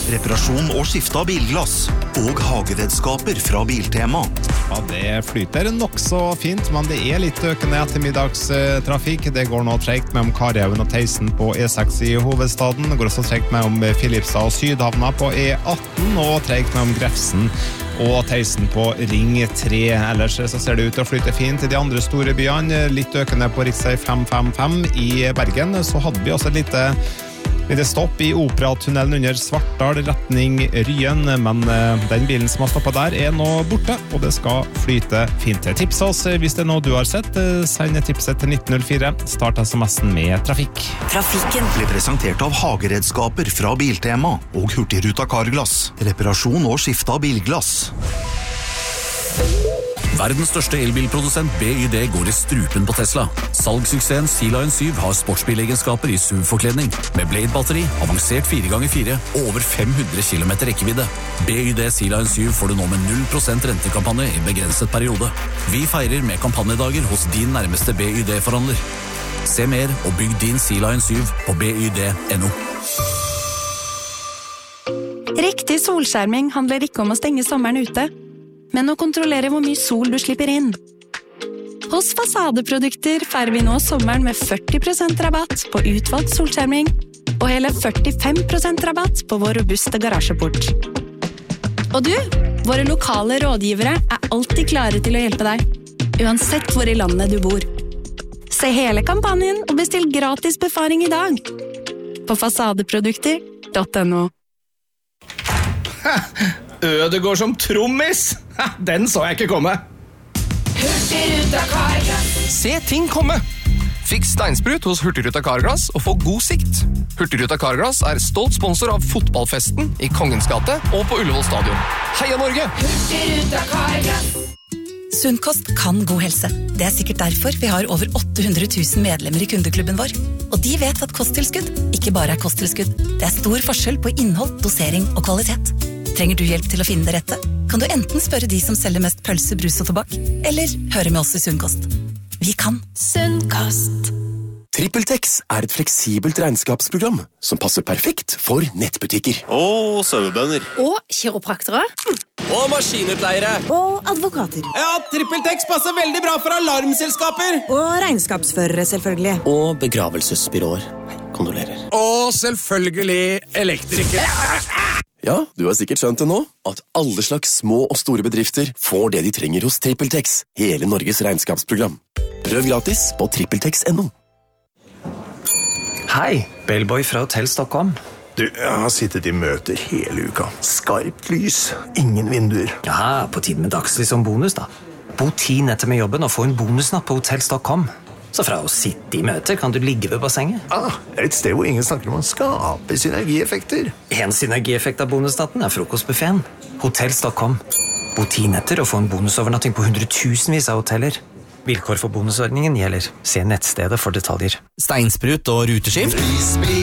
reparasjon og skifte av bilglass, og hageredskaper fra Biltema. Ja, det flyter nok så fint, men det litt økende ettermiddagstrafikk. Det går nå tregt mellom Karjaugen og Teisen på E6 i hovedstaden. Det går også tregt mellom Filipstad og Sydhavna på E18, og tregt mellom Grefsen og Teisen på Ring 3. Ellers så ser det ut til å flyte fint i de andre store byene. Litt økende på riksvei 555 i Bergen. Så hadde vi også et lite stopp i Operatunnelen under Svartdal, retning Ryen, men den bilen som har stoppet der nå borte, og det skal flyte fint. Tips oss hvis det noe du har sett. Send tipset til 1904. Start SMS-en med trafikk. Trafikken ble presentert av hageredskaper fra Biltema og Hurtigruta Carglass. Reparasjon og skifte av bilglass. Verdens største elbilprodusent BYD går i strupen på Tesla. Salgssuksessen Sea Lion 7 har sportsbilegenskaper i SUV-forkledning, med Blade-batteri, avansert 4x4 og over 500 km rekkevidde. BYD Sea Lion 7 får du nå med 0% rentekampanje i begrenset periode. Vi feirer med kampanjedager hos din nærmeste BYD-forhandler. Se mer og bygg din Sea Lion 7 på byd.no. Riktig solskjerming handler ikke om å stenge sommeren ute, men å kontrollere hvor mye sol du slipper inn. Hos Fasadeprodukter feirer vi nå sommeren med 40% rabatt på utvalgt solskjerming, og hele 45% rabatt på vår robuste garasjeport. Og du, våre lokale rådgivere alltid klare til å hjelpe deg, uansett hvor i landet du bor. Se hele kampanjen og bestill gratis befaring i dag på fasadeprodukter.no. Ødegård som trommis! Den så jeg ikke komme. Hurtigruta Carglass. Se ting komme! Fiks steinsprut hos Hurtigruta Carglass og få god sikt. Hurtigruta Carglass stolt sponsor av fotballfesten i Kongens gate og på Ullevål stadion. Heia Norge! Hurtigruta Carglass. Sunnkost kan god helse. Det sikkert derfor vi har over 800 000 medlemmer i kundeklubben vår. Og de vet at kosttilskudd ikke bare kosttilskudd. Det stor forskjell på innhold, dosering og kvalitet. Trenger du hjelp til å finne det rette? Kan du enten spørre de som selger mest pølse, brus og tobakk, eller høre med oss i Sunnkost. Vi kan. Sunnkost. TrippelTex et fleksibelt regnskapsprogram som passer perfekt for nettbutikker. Og sauebønder. Og kiropraktere. Og maskinutleiere. Og advokater. Ja, TrippelTex passer veldig bra for alarmselskaper. Og regnskapsførere, selvfølgelig. Og begravelsesbyråer. Kondolerer. Og selvfølgelig elektrikere. Ja, du har sikkert skjønt det nå, at alle slags små og store bedrifter får det de trenger hos TrippelTex, hele Norges regnskapsprogram. Prøv gratis på trippeltex.no. Hei, Bellboy fra Hotel Stockholm. Du, jeg har sittet i møter hele uka. Skarpt lys, ingen vinduer. Ja, på tiden med dagslys som bonus da. Bo 10 netter med jobben og få en bonusnatt på Hotel Stockholm. Så fra å sitte i møter kan du ligge ved bassenget. Et sted hvor ingen snakker om å skape synergieffekter. En synergieffekt av bonusnatten frokostbuffeten. Hotel Stockholm. Bo 10 netter og få en bonusovernatting på 100.000vis av hoteller. Vilkår for bonusordningen gjelder. Se nettstedet for detaljer. Steinsprut og ruteskift.